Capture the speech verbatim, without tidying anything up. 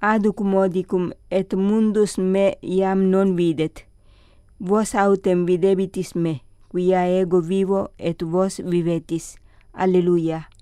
aduc modicum et mundus me iam non videt. Vos autem videbitis me, quia ego vivo et vos vivetis. Alleluia.